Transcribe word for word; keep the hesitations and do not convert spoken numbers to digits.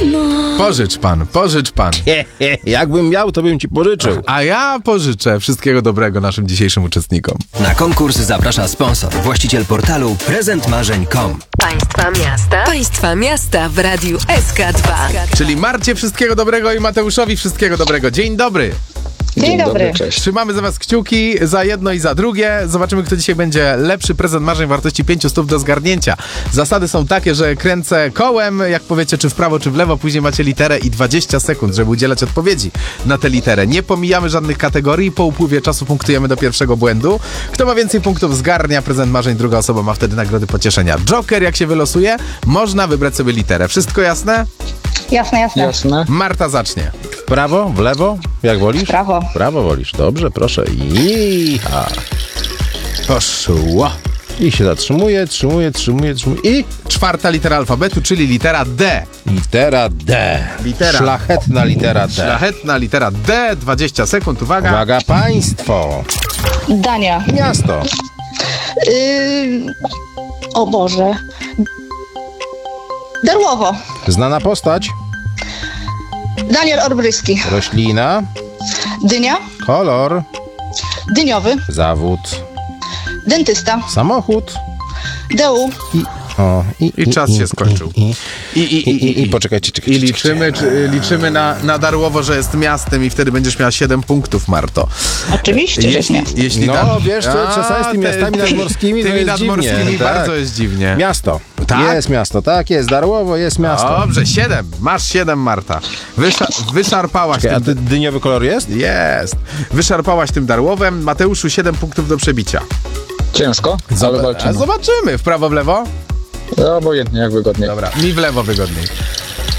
Pożycz pan, pożycz pan. Jakbym miał, to bym ci pożyczył. A ja pożyczę. Wszystkiego dobrego naszym dzisiejszym uczestnikom. Na konkurs zaprasza sponsor, właściciel portalu prezent marzeń kropka com. Państwa miasta. Państwa miasta w Radiu S K dwa. Czyli Marcie wszystkiego dobrego i Mateuszowi wszystkiego dobrego. Dzień dobry. Dzień, Dzień dobry. dobry. Cześć. Trzymamy za was kciuki za jedno i za drugie. Zobaczymy, kto dzisiaj będzie lepszy. Prezent marzeń wartości pięćset do zgarnięcia. Zasady są takie, że kręcę kołem, jak powiecie, czy w prawo, czy w lewo. Później macie literę i dwadzieścia sekund, żeby udzielać odpowiedzi na tę literę. Nie pomijamy żadnych kategorii. Po upływie czasu punktujemy do pierwszego błędu. Kto ma więcej punktów, zgarnia prezent marzeń. Druga osoba ma wtedy nagrody pocieszenia. Joker, jak się wylosuje, można wybrać sobie literę. Wszystko jasne? Jasne, jasne. Jasne. Marta zacznie. W prawo, w lewo? Jak wolisz? W prawo. W prawo wolisz. Dobrze, proszę. Iha. Poszło. I się zatrzymuje, trzymuje, trzymuje, trzymuje. I Czwarta litera alfabetu, czyli litera D. litera D. Litera. Szlachetna litera D. Szlachetna litera D. dwadzieścia sekund, uwaga. Uwaga, państwo. Dania. Miasto. Yy... O Boże. Darłowo. Znana postać. Daniel Olbryski. Roślina. Dynia. Kolor. Dyniowy. Zawód. Dentysta. Samochód. Deu. I, o, i, I czas się skończył. I, I, i, i, i, i, i poczekajcie, czekajcie. I liczymy, czy, liczymy na, na Darłowo, że jest miastem i wtedy będziesz miała siedem punktów, Marto. Oczywiście, że jest miasto. jeśli No, da... wiesz co, czasami z tymi te- miastami nadmorskimi to tymi jest nadmorskimi dziwnie, bardzo tak. jest dziwnie. Miasto. Tak? Jest miasto, tak jest. Darłowo jest miasto. Dobrze, siedem. Masz siedem, Marta. Wysza, wyszarpałaś Czekaj, a tym... dy, dyniowy kolor jest? Jest. Wyszarpałaś tym Darłowem. Mateuszu, siedem punktów do przebicia. Ciężko, ale A walczymy. zobaczymy. W prawo, w lewo? No, obojętnie, jak wygodniej. Dobra, mi w lewo wygodniej.